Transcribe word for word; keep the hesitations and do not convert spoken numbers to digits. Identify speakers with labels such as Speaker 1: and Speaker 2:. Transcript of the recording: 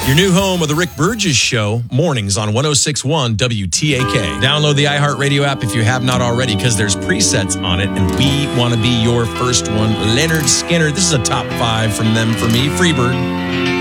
Speaker 1: Your new home of the Rick Burgess Show, mornings on one oh six point one W T A K. Download the iHeartRadio app if you have not already, because there's presets on it, and we want to be your first one. Leonard Skinner, this is a top five from them for me. Freebird.